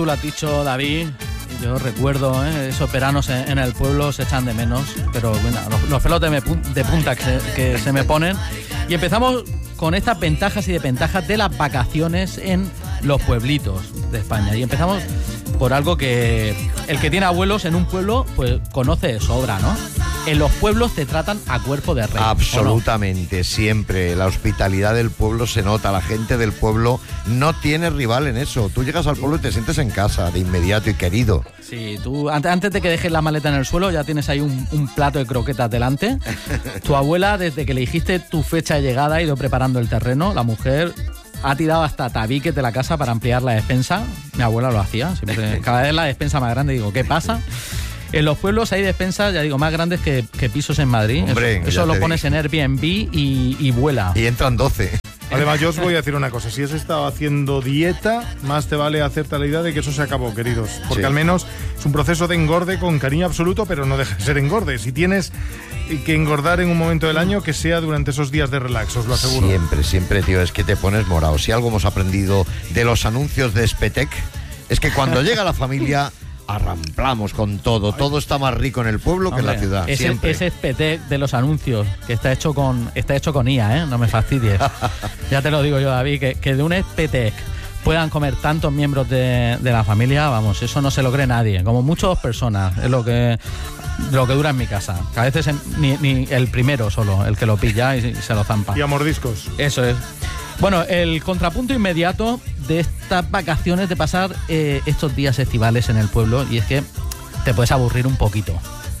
Tú lo has dicho, David. Yo recuerdo, esos veranos en el pueblo se echan de menos, pero bueno, los pelos de punta que se me ponen. Y empezamos con estas ventajas y desventajas de las vacaciones en los pueblitos de España. Y empezamos por algo que el que tiene abuelos en un pueblo pues conoce de sobra, ¿no? En los pueblos te tratan a cuerpo de rey. Absolutamente, ¿no? Siempre. La hospitalidad del pueblo se nota. La gente del pueblo no tiene rival en eso. Tú llegas al pueblo y te sientes en casa de inmediato y querido. Sí, tú antes de que dejes la maleta en el suelo ya tienes ahí un plato de croquetas delante. Tu abuela, desde que le dijiste tu fecha de llegada, ha ido preparando el terreno. La mujer ha tirado hasta tabiques de la casa para ampliar la despensa. Mi abuela lo hacía. Siempre, cada vez la despensa más grande. Digo, ¿qué pasa? En los pueblos hay despensas, ya digo, más grandes que pisos en Madrid. Hombre, eso lo pones en Airbnb y vuela. Y entran 12. Además, yo os voy a decir una cosa. Si has estado haciendo dieta, más te vale hacerte la idea de que eso se acabó, queridos. Porque al menos es un proceso de engorde con cariño absoluto, pero no deja de ser engorde. Si tienes que engordar en un momento del año, que sea durante esos días de relax, os lo aseguro. Siempre, tío, es que te pones morado. Si algo hemos aprendido de los anuncios de Spetec, es que cuando llega la familia arramplamos con todo. Todo está más rico en el pueblo que en la ciudad. Ese Spetec de los anuncios, que está hecho con IA, no me fastidies. Ya te lo digo yo, David, que de un Spetec puedan comer tantos miembros de la familia, vamos, eso no se lo cree nadie. Como mucho 2 personas, es lo que dura en mi casa. Que a veces ni el primero solo, el que lo pilla y se lo zampa. Y a mordiscos. Eso es. Bueno, el contrapunto inmediato de estas vacaciones, de pasar estos días estivales en el pueblo, y es que te puedes aburrir un poquito.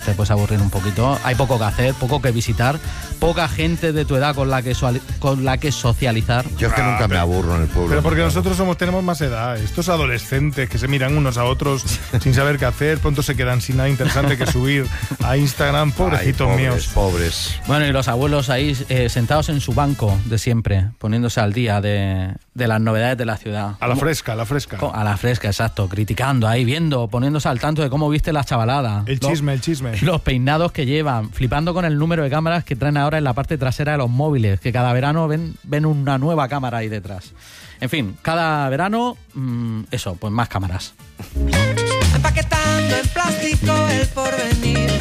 Hay poco que hacer, poco que visitar, poca gente de tu edad con la que socializar. Yo es que nunca me aburro en el pueblo. Pero porque nosotros tenemos más edad. Estos adolescentes que se miran unos a otros sin saber qué hacer, pronto se quedan sin nada interesante que subir a Instagram. Pobrecitos míos. Pobres. Bueno, y los abuelos ahí sentados en su banco de siempre, poniéndose al día de las novedades de la ciudad. A la fresca. A la fresca, exacto. Criticando ahí, poniéndose al tanto de cómo viste la chavalada. El chisme. Los peinados que llevan, flipando con el número de cámaras que traen ahora en la parte trasera de los móviles, que cada verano ven una nueva cámara ahí detrás. En fin, cada verano, pues más cámaras. Empaquetando en plástico el porvenir.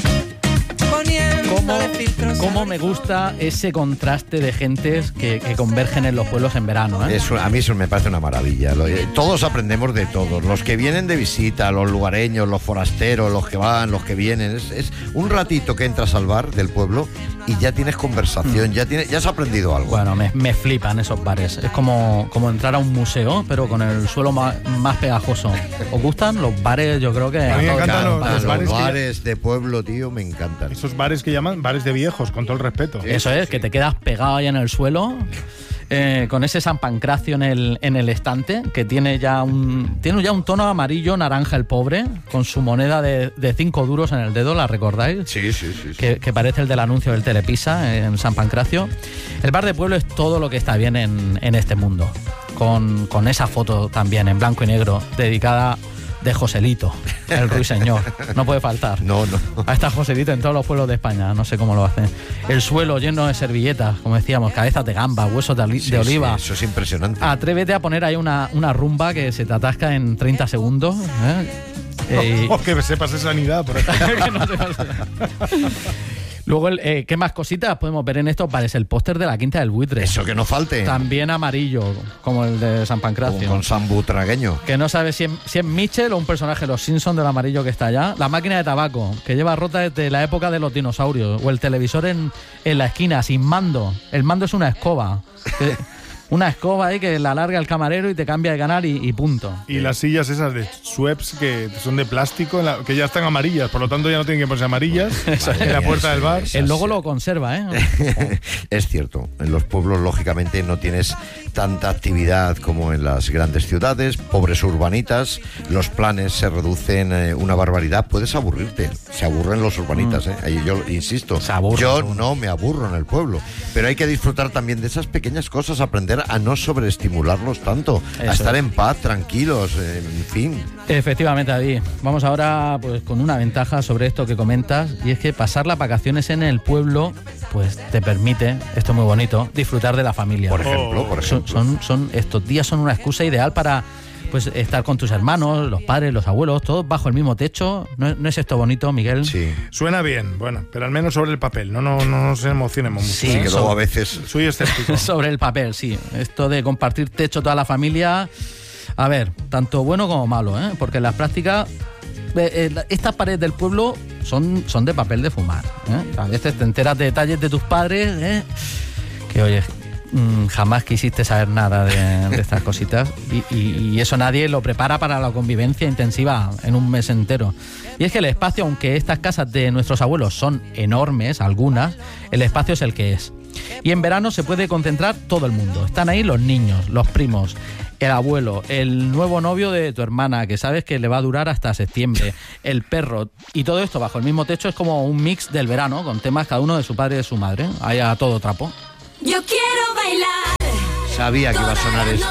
¿Cómo me gusta ese contraste de gentes que convergen en los pueblos en verano, ¿eh? A mí eso me parece una maravilla. Todos aprendemos de todos. Los que vienen de visita, los lugareños, los forasteros, los que van, los que vienen. Es un ratito que entras al bar del pueblo y ya tienes conversación, ya has aprendido algo. Bueno, me flipan esos bares. Es como entrar a un museo, pero con el suelo más pegajoso. ¿Os gustan los bares? Yo creo que a mí me encantan los bares de pueblo, tío, me encantan. Esos bares que llaman bares de viejos, con todo el respeto. Eso es, que te quedas pegado ahí en el suelo, con ese San Pancracio en el estante, que tiene ya un tono amarillo, naranja el pobre, con su moneda de 5 duros en el dedo, ¿la recordáis? Sí. Que parece el del anuncio del Telepisa en San Pancracio. El bar de pueblo es todo lo que está bien en este mundo, con esa foto también en blanco y negro, dedicada de Joselito, el ruiseñor. No puede faltar. No. Ahí está Joselito en todos los pueblos de España, no sé cómo lo hacen. El suelo lleno de servilletas, como decíamos, cabezas de gamba, huesos de oliva. Sí, eso es impresionante. Atrévete a poner ahí una rumba que se te atasca en 30 segundos. Que sepas de sanidad, por ejemplo. Que no sepas. Luego, ¿qué más cositas podemos ver en estos bares? El póster de la Quinta del Buitre. Eso que no falte. También amarillo, como el de San Pancracio. Con San Butragueño. Que no sabes si es Mitchell o un personaje de los Simpsons del amarillo que está allá. La máquina de tabaco, que lleva rota desde la época de los dinosaurios. O el televisor en la esquina, sin mando. El mando es una escoba. Una escoba ahí que la larga el camarero y te cambia de canal y punto. Y las sillas esas de Schweppes que son de plástico, que ya están amarillas, por lo tanto ya no tienen que ponerse amarillas en la puerta del bar. El logo lo conserva, ¿eh? Es cierto, en los pueblos lógicamente no tienes tanta actividad como en las grandes ciudades, pobres urbanitas, los planes se reducen una barbaridad, puedes aburrirte, se aburren los urbanitas, yo insisto, yo no me aburro en el pueblo, pero hay que disfrutar también de esas pequeñas cosas, aprender a no sobreestimularlos tanto, a estar en paz, tranquilos, en fin. Efectivamente, David. Vamos ahora pues con una ventaja sobre esto que comentas, y es que pasar las vacaciones en el pueblo pues te permite, esto es muy bonito, disfrutar de la familia. Por ejemplo. Estos días son una excusa ideal para pues estar con tus hermanos, los padres, los abuelos, todos bajo el mismo techo. ¿No es esto bonito, Miguel? Sí. Suena bien, bueno, pero al menos sobre el papel, no nos emocionemos mucho. Sí, Que luego a veces... Soy escéptico. Sobre el papel, sí. Esto de compartir techo toda la familia, a ver, tanto bueno como malo, ¿eh? Porque en las prácticas, estas paredes del pueblo son de papel de fumar, ¿eh? A veces te enteras de detalles de tus padres, ¿eh? Que oye, jamás quisiste saber nada de estas cositas y eso nadie lo prepara para la convivencia intensiva en un mes entero. Y es que el espacio, aunque estas casas de nuestros abuelos son enormes, algunas, el espacio es el que es. Y en verano se puede concentrar todo el mundo. Están ahí los niños, los primos, el abuelo, el nuevo novio de tu hermana, que sabes que le va a durar hasta septiembre, el perro, y todo esto bajo el mismo techo es como un mix del verano, con temas cada uno de su padre y de su madre, ahí a todo trapo. Yo quiero bailar. Sabía que iba a sonar esto.